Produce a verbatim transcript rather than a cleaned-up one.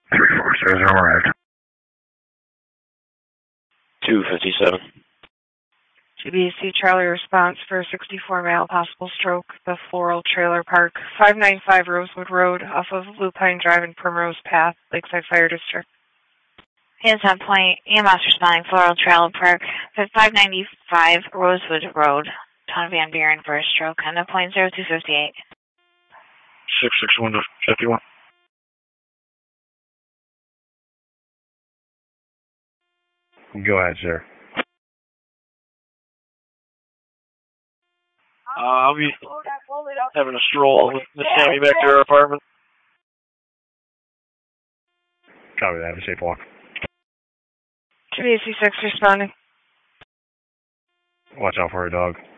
three four zero zero arrived. two fifty-seven. G B C Charlie response for sixty-four male, possible stroke, the Floral Trailer Park, five ninety-five Rosewood Road, off of Lupine Drive and Primrose Path, Lakeside Fire District. Hands on point, E M S responding, Floral Trailer Park, five ninety-five Rosewood Road, Town of Van Buren for a stroke, on the point zero two fifty-eight. six six one to fifty-one. Go ahead, sir. Uh, I'll be having a stroll with Miss Sammy back to her apartment. Copy that. Have a safe walk. G B C six responding. Watch out for a dog.